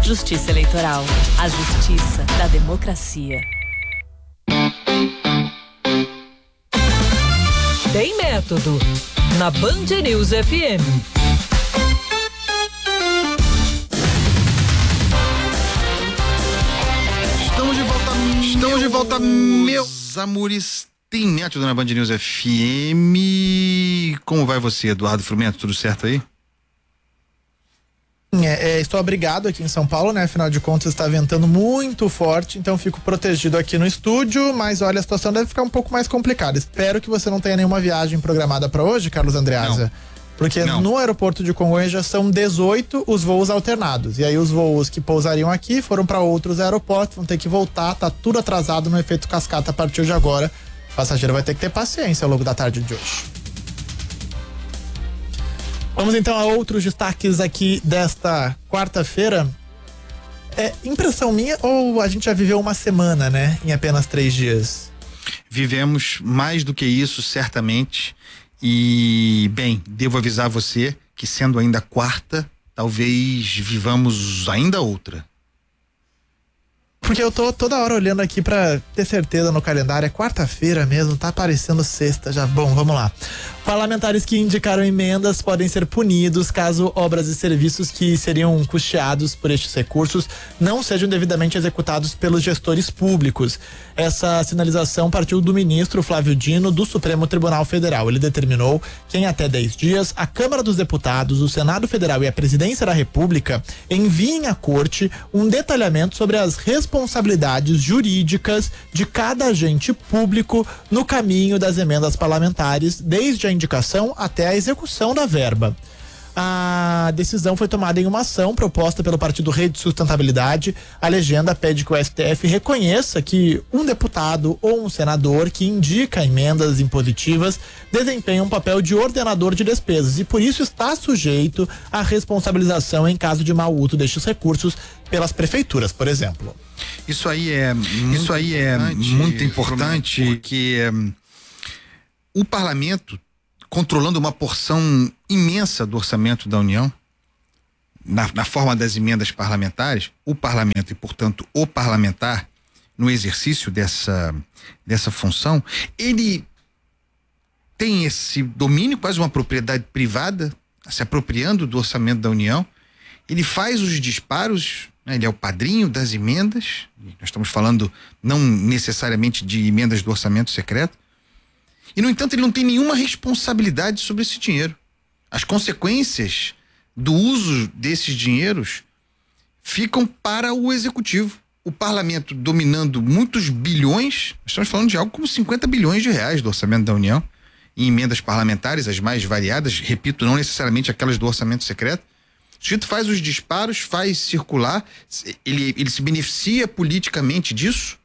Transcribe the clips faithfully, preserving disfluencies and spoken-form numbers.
Justiça Eleitoral. A justiça da democracia. Tem método. Na Band News F M. Estamos de volta, estamos de volta, meus amores. Tem método na Band News F M. Como vai você, Eduardo Frumento? Tudo certo aí? É, é, estou abrigado aqui em São Paulo, né? Afinal de contas está ventando muito forte, então fico protegido aqui no estúdio, mas olha, a situação deve ficar um pouco mais complicada. Espero que você não tenha nenhuma viagem programada para hoje, Carlos Andreasa. Não. Porque não. No aeroporto de Congonhas já são dezoito os voos alternados. E aí os voos que pousariam aqui foram para outros aeroportos, vão ter que voltar, tá tudo atrasado no efeito cascata a partir de agora. O passageiro vai ter que ter paciência ao longo da tarde de hoje. Vamos então a outros destaques aqui desta quarta-feira. É impressão minha ou a gente já viveu uma semana, né? Em apenas três dias? Vivemos mais do que isso, certamente. E, bem, devo avisar você que sendo ainda quarta, talvez vivamos ainda outra. Porque eu tô toda hora olhando aqui pra ter certeza no calendário. É quarta-feira mesmo, tá aparecendo sexta já. Bom, vamos lá. Parlamentares que indicaram emendas podem ser punidos caso obras e serviços que seriam custeados por estes recursos não sejam devidamente executados pelos gestores públicos. Essa sinalização partiu do ministro Flávio Dino do Supremo Tribunal Federal. Ele determinou que em até dez dias a Câmara dos Deputados, o Senado Federal e a Presidência da República enviem à Corte um detalhamento sobre as responsabilidades jurídicas de cada agente público no caminho das emendas parlamentares, desde a indicação até a execução da verba. A decisão foi tomada em uma ação proposta pelo Partido Rede Sustentabilidade. A legenda pede que o S T F reconheça que um deputado ou um senador que indica emendas impositivas desempenha um papel de ordenador de despesas e por isso está sujeito à responsabilização em caso de mau uso destes recursos pelas prefeituras, por exemplo. Isso aí é muito isso aí é muito importante, porque um, o parlamento, controlando uma porção imensa do orçamento da União, na, na forma das emendas parlamentares, o parlamento e, portanto, o parlamentar, no exercício dessa, dessa função, ele tem esse domínio, quase uma propriedade privada, se apropriando do orçamento da União. Ele faz os disparos, né? Ele é o padrinho das emendas. Nós estamos falando não necessariamente de emendas do orçamento secreto. E, no entanto, ele não tem nenhuma responsabilidade sobre esse dinheiro. As consequências do uso desses dinheiros ficam para o executivo. O parlamento dominando muitos bilhões, nós estamos falando de algo como cinquenta bilhões de reais do orçamento da União, em emendas parlamentares, as mais variadas, repito, não necessariamente aquelas do orçamento secreto. O sujeito faz os disparos, faz circular, ele, ele se beneficia politicamente disso,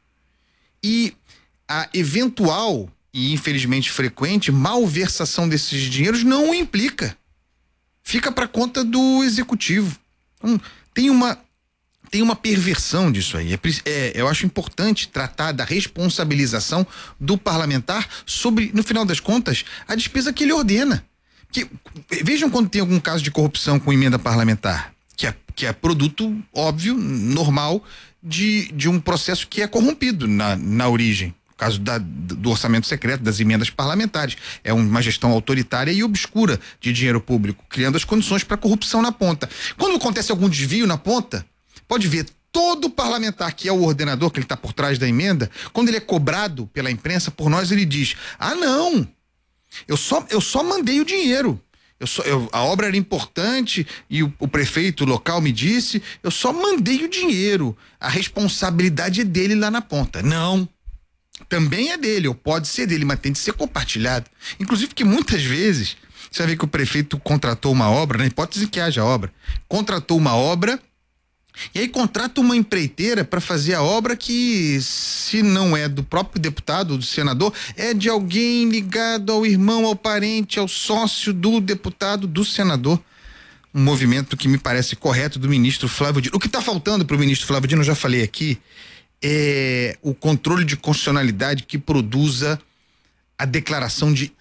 e a eventual e infelizmente frequente malversação desses dinheiros não o implica. Fica para conta do executivo. Então, tem uma tem uma perversão disso aí. É, é, eu acho importante tratar da responsabilização do parlamentar sobre, no final das contas, a despesa que ele ordena. Que, vejam quando tem algum caso de corrupção com emenda parlamentar, que é, que é produto óbvio, normal, de, de um processo que é corrompido na, na origem. Caso da, do orçamento secreto, das emendas parlamentares. É uma gestão autoritária e obscura de dinheiro público, criando as condições para corrupção na ponta. Quando acontece algum desvio na ponta, pode ver, todo parlamentar que é o ordenador, que ele está por trás da emenda, quando ele é cobrado pela imprensa, por nós, ele diz: ah, não, eu só, eu só mandei o dinheiro. Eu só, eu, a obra era importante e o, o prefeito local me disse, eu só mandei o dinheiro. A responsabilidade é dele lá na ponta. Não. Também é dele, ou pode ser dele, mas tem de ser compartilhado. Inclusive que muitas vezes, você vai ver que o prefeito contratou uma obra, na hipótese que haja obra, contratou uma obra, e aí contrata uma empreiteira para fazer a obra que, se não é do próprio deputado ou do senador, é de alguém ligado ao irmão, ao parente, ao sócio do deputado, do senador. Um movimento que me parece correto do ministro Flávio Dino. O que está faltando para o ministro Flávio Dino, eu já falei aqui, é o controle de constitucionalidade que produza a declaração de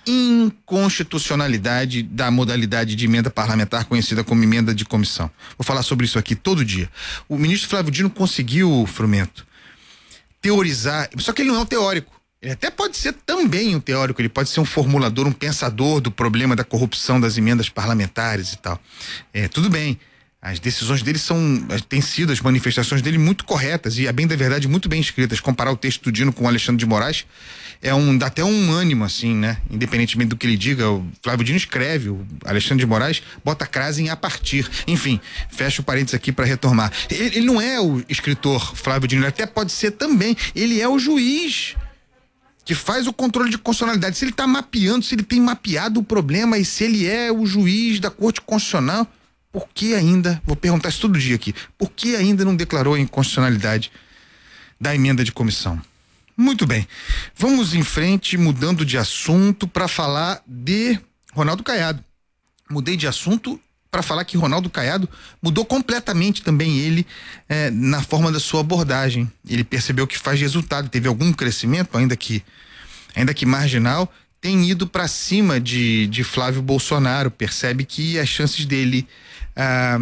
inconstitucionalidade da modalidade de emenda parlamentar conhecida como emenda de comissão. Vou falar sobre isso aqui todo dia. O ministro Flávio Dino conseguiu, Frumento, teorizar, só que ele não é um teórico. Ele até pode ser também um teórico, ele pode ser um formulador, um pensador do problema da corrupção das emendas parlamentares e tal. É, tudo bem. As decisões dele são, têm sido, as manifestações dele muito corretas e, a bem da verdade, muito bem escritas. Comparar o texto do Dino com o Alexandre de Moraes é um, dá até um ânimo, assim, né? Independentemente do que ele diga, o Flávio Dino escreve, o Alexandre de Moraes bota a crase em a partir. Enfim, fecha o parênteses aqui para retomar. Ele, ele não é o escritor Flávio Dino, ele até pode ser também. Ele é o juiz que faz o controle de constitucionalidade. Se ele está mapeando, se ele tem mapeado o problema e se ele é o juiz da Corte Constitucional, por que ainda, vou perguntar isso todo dia aqui, por que ainda não declarou a inconstitucionalidade da emenda de comissão? Muito bem, vamos em frente, mudando de assunto para falar de Ronaldo Caiado. Mudei de assunto para falar que Ronaldo Caiado mudou completamente também ele eh, na forma da sua abordagem. Ele percebeu que faz resultado, teve algum crescimento, ainda que, ainda que marginal, tem ido para cima de, de Flávio Bolsonaro, percebe que as chances dele Ah,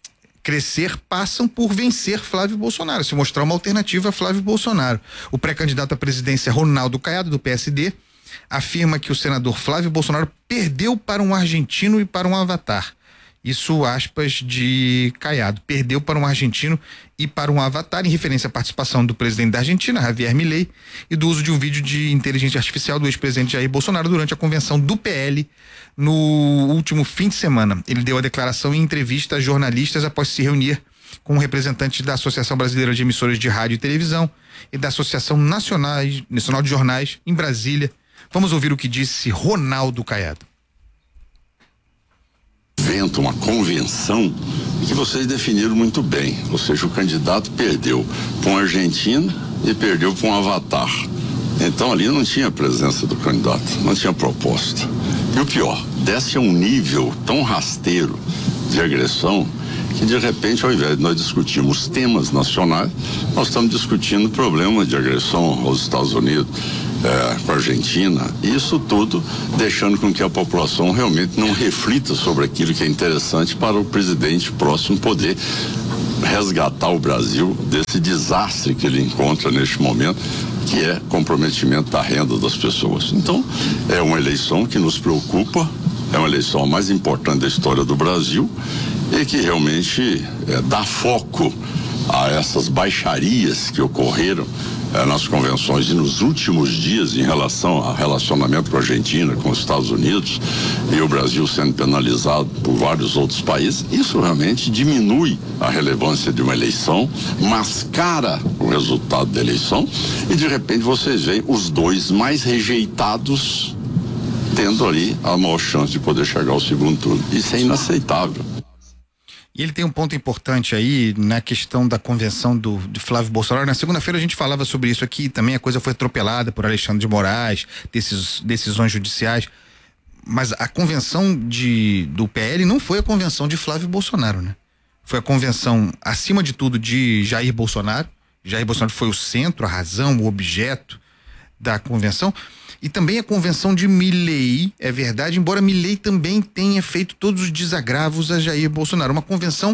crescer passam por vencer Flávio Bolsonaro, se mostrar uma alternativa a Flávio Bolsonaro. O pré-candidato à presidência Ronaldo Caiado, do P S D, afirma que o senador Flávio Bolsonaro perdeu para um argentino e para um avatar. Isso, aspas, de Caiado. Perdeu para um argentino e para um avatar, em referência à participação do presidente da Argentina, Javier Milei, e do uso de um vídeo de inteligência artificial do ex-presidente Jair Bolsonaro durante a convenção do P L no último fim de semana. Ele deu a declaração em entrevista a jornalistas após se reunir com representantes da Associação Brasileira de Emissoras de Rádio e Televisão e da Associação Nacional, Nacional de Jornais, em Brasília. Vamos ouvir o que disse Ronaldo Caiado. Evento, uma convenção que vocês definiram muito bem, ou seja, o candidato perdeu para um argentino e perdeu para um avatar. Então ali não tinha presença do candidato, não tinha proposta. E o pior, desce a um nível tão rasteiro de agressão que de repente, ao invés de nós discutirmos temas nacionais, nós estamos discutindo problemas de agressão aos Estados Unidos, é, com a Argentina, isso tudo deixando com que a população realmente não reflita sobre aquilo que é interessante para o presidente próximo poder resgatar o Brasil desse desastre que ele encontra neste momento, que é comprometimento da renda das pessoas. Então, é uma eleição que nos preocupa, é uma eleição a mais importante da história do Brasil e que realmente é, dá foco a essas baixarias que ocorreram é, nas convenções e nos últimos dias em relação ao relacionamento com a Argentina, com os Estados Unidos e o Brasil sendo penalizado por vários outros países. Isso realmente diminui a relevância de uma eleição, mascara o resultado da eleição e de repente vocês veem os dois mais rejeitados tendo ali a maior chance de poder chegar ao segundo turno. Isso é inaceitável. E ele tem um ponto importante aí na questão da convenção do, do Flávio Bolsonaro. Na segunda-feira a gente falava sobre isso aqui, também a coisa foi atropelada por Alexandre de Moraes, desses, decisões judiciais, mas a convenção de, do P L não foi a convenção de Flávio Bolsonaro, né? Foi a convenção, acima de tudo, de Jair Bolsonaro. Jair Bolsonaro foi o centro, a razão, o objeto da convenção. E também a convenção de Milei, é verdade, embora Milei também tenha feito todos os desagravos a Jair Bolsonaro. Uma convenção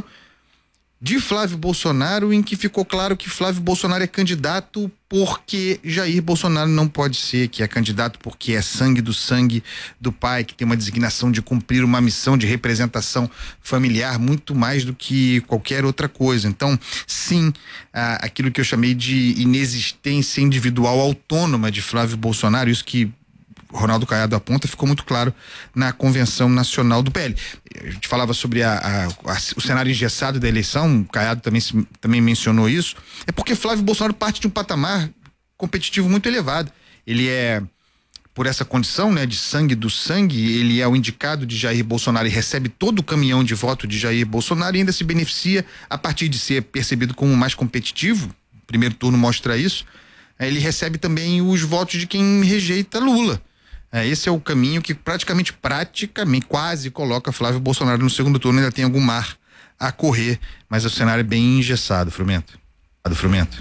de Flávio Bolsonaro em que ficou claro que Flávio Bolsonaro é candidato porque Jair Bolsonaro não pode ser, que é candidato porque é sangue do sangue do pai, que tem uma designação de cumprir uma missão de representação familiar muito mais do que qualquer outra coisa. Então, sim, ah, aquilo que eu chamei de inexistência individual autônoma de Flávio Bolsonaro, isso que Ronaldo Caiado aponta, ficou muito claro na Convenção Nacional do P L. A gente falava sobre a, a, a, o cenário engessado da eleição, o Caiado também, também mencionou isso, é porque Flávio Bolsonaro parte de um patamar competitivo muito elevado. Ele é, por essa condição, né, de sangue do sangue, ele é o indicado de Jair Bolsonaro e recebe todo o caminhão de voto de Jair Bolsonaro e ainda se beneficia a partir de ser percebido como mais competitivo. O primeiro turno mostra isso. Ele recebe também os votos de quem rejeita Lula. É, esse é o caminho que praticamente, praticamente, quase coloca Flávio Bolsonaro no segundo turno. Ainda tem algum mar a correr, mas o cenário é bem engessado, Frumento. Do Frumento.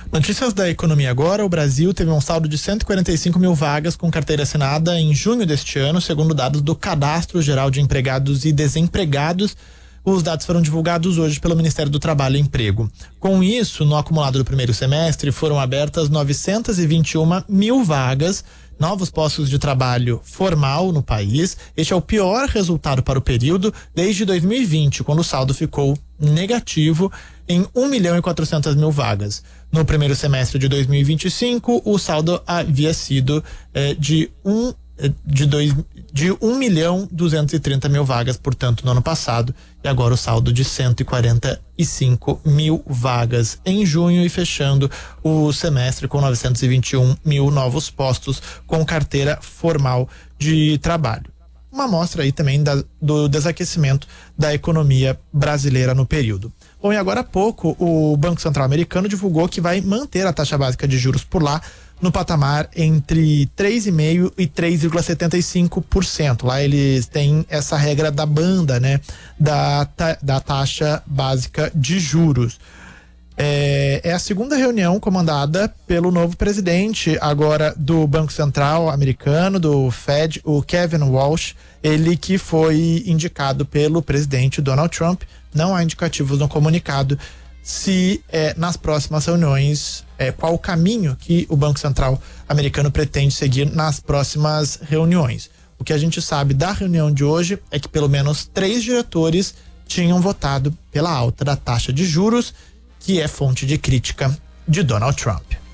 Notícias da economia agora. O Brasil teve um saldo de cento e quarenta e cinco mil vagas com carteira assinada em junho deste ano, segundo dados do Cadastro Geral de Empregados e Desempregados. Os dados foram divulgados hoje pelo Ministério do Trabalho e Emprego. Com isso, no acumulado do primeiro semestre, foram abertas novecentas e vinte e uma mil vagas, novos postos de trabalho formal no país. Este é o pior resultado para o período desde dois mil e vinte, quando o saldo ficou negativo em um milhão e quatrocentas mil vagas. No primeiro semestre de dois mil e vinte e cinco, o saldo havia sido eh, de um de dois de um milhão duzentos e trinta mil vagas, portanto, no ano passado, e agora o saldo de cento e quarenta e cinco mil vagas em junho e fechando o semestre com novecentos e vinte e um mil novos postos com carteira formal de trabalho. Uma amostra aí também da, do desaquecimento da economia brasileira no período. Bom, e agora há pouco o Banco Central americano divulgou que vai manter a taxa básica de juros por lá no patamar entre três vírgula cinco por cento e três vírgula setenta e cinco por cento. Lá eles têm essa regra da banda, né? Da, da taxa básica de juros. É, é a segunda reunião comandada pelo novo presidente agora do Banco Central americano, do Fed, o Kevin Walsh, ele que foi indicado pelo presidente Donald Trump. Não há indicativos no comunicado se é, nas próximas reuniões, é, qual o caminho que o Banco Central americano pretende seguir nas próximas reuniões. O que a gente sabe da reunião de hoje é que pelo menos três diretores tinham votado pela alta da taxa de juros, que é fonte de crítica de Donald Trump.